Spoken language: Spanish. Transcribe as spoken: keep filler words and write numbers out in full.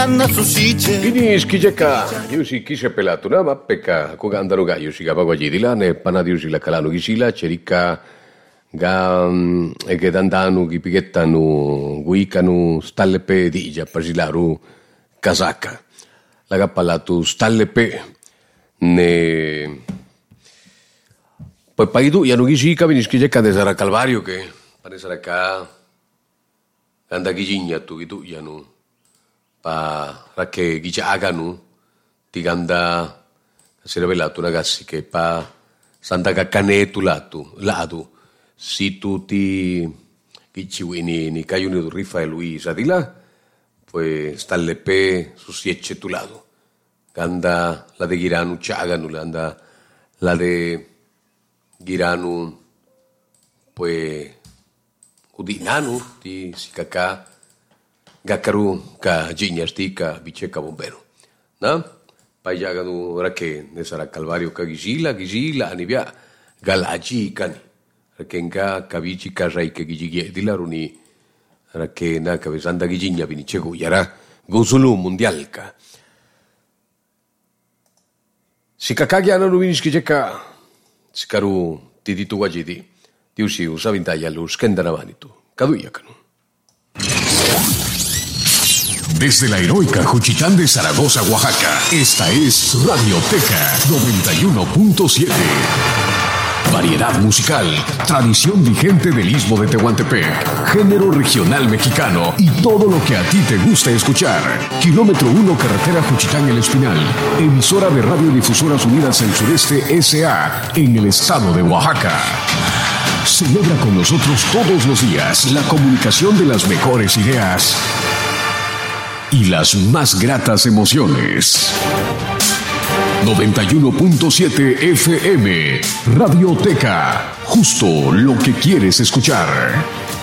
Kinis kijeka, yusi kishe pelatuna mapeka kugandaro ga yusi gabagwajidila ne panadiusi la kalanu gisila cherika ga egedandanu gipigetanu guikanu stallepe dija pasilaru kazaka laga palatu stallepe ne pues paidu ya no gisika vinis kijeka de Sara Calvario que parece acá anda gijinya tu itu ya no pa rake gijaaganu tiganda si rivelato ragazzi che pa santa cacanetu lato lado si tu ti gichiwini ni cayuni du rifa e Luisa di là pues stalle pe su siecce tu lado ganda la de giranu chaganu landa la de giranu pues udinanu ti sikaka Gakaru ka jinyasti ka bicheka bombero. Na? Payaganu rake de Sara Calvario ka gizila gizila anibia galaji kani. Rakenga kabichi ka raike gijige dilaruni rake na kabezanda gijinya binichego yara gusulu mundial ka. Sikakagi ana rubinish kijeka sikaru tiditu wajidi. Diusi usabintaya luz kendanabanitu. Kaduya kanu. Desde la heroica Juchitán de Zaragoza, Oaxaca, esta es Radioteca noventa y uno punto siete. Variedad musical, tradición vigente del Istmo de Tehuantepec, género regional mexicano y todo lo que a ti te gusta escuchar. Kilómetro uno, carretera Juchitán El Espinal, emisora de Radiodifusoras Unidas del Sureste S A en el estado de Oaxaca. Celebra con nosotros todos los días la comunicación de las mejores ideas y las más gratas emociones. noventa y uno punto siete F M, Radioteca, justo lo que quieres escuchar.